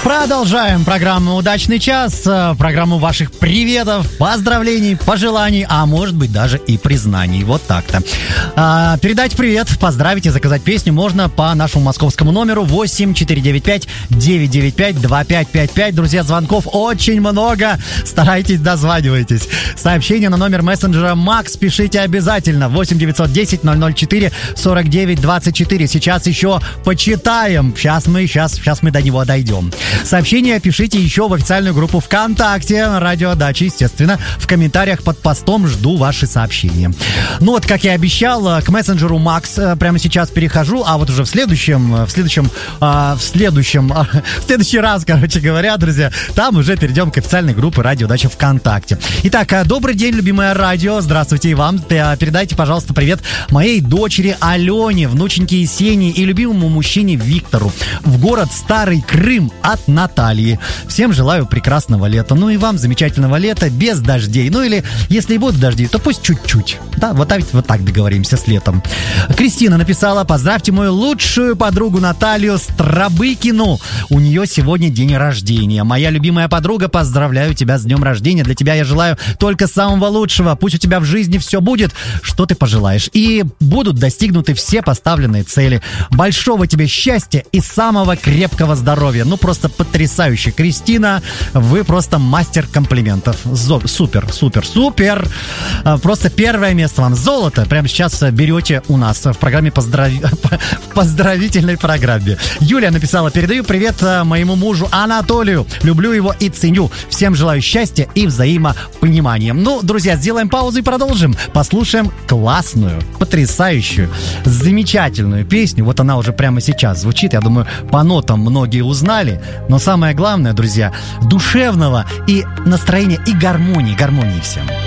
Продолжаем программу «Удачный час», программу ваших приветов, поздравлений, пожеланий, а может быть даже и признаний. Вот так-то. Передать привет, поздравить и заказать песню можно по нашему московскому номеру 8495-995-2555. Друзья, звонков очень много, старайтесь, дозванивайтесь. Сообщение на номер мессенджера Макс пишите обязательно. 8-910-004-49-24. Сейчас еще почитаем. Сейчас мы до него дойдем. Сообщение пишите еще в официальную группу ВКонтакте Радио Дача, естественно. В комментариях под постом жду ваши сообщения. Ну вот, как я обещал, к мессенджеру Макс прямо сейчас перехожу, а вот уже в следующий раз, короче говоря, друзья, там уже перейдем к официальной группе Радио Дача ВКонтакте. Итак, добрый день, любимое радио. Здравствуйте и вам. Передайте, пожалуйста, привет моей дочери Алене, внученьке Есении и любимому мужчине Виктору в город Старый Крым от Натальи. Всем желаю прекрасного лета. Ну и вам замечательного лета, без дождей. Ну или, если и будут дожди, то пусть чуть-чуть. Да, вот так договоримся с летом. Кристина написала: поздравьте мою лучшую подругу Наталью Страбыкину. У нее сегодня день рождения. Моя любимая подруга, поздравляю тебя с днем рождения. Для тебя я желаю только самого лучшего. Пусть у тебя в жизни все будет, что ты пожелаешь. И будут достигнуты все поставленные цели. Большого тебе счастья и самого крепкого здоровья. Ну, просто потрясающе. Кристина, вы просто мастер комплиментов. Супер. Просто первое место вам. Золото прямо сейчас берете у нас в программе в поздравительной программе. Юлия написала: передаю привет моему мужу Анатолию. Люблю его и ценю. Всем желаю счастья и взаимопонимания. Ну, друзья, сделаем паузу и продолжим. Послушаем классную, потрясающую, замечательную песню. Вот она уже прямо сейчас звучит. Я думаю, по нотам многие узнали. Но самое главное, друзья, душевного и настроения, и гармонии всем.